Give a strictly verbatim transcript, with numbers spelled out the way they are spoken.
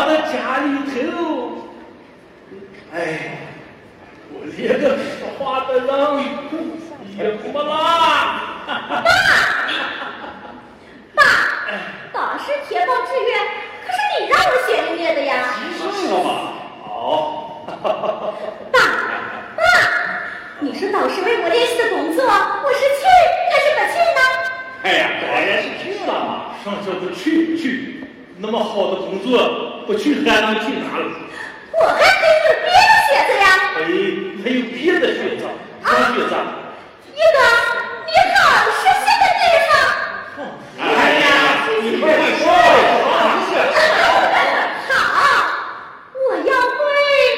在家里头，哎，我连个说话的人也没啦。 爸，爸是铁棒志愿，可是你让我写进去的呀。 是吗？好。 爸，爸，你说导师为我联系的工作，我是去还是不去呢？ 哎呀，当然是去了嘛，上车就去不去，那么好的工作，不去还能去哪里？ 我还可以有别的选择呀。 可以。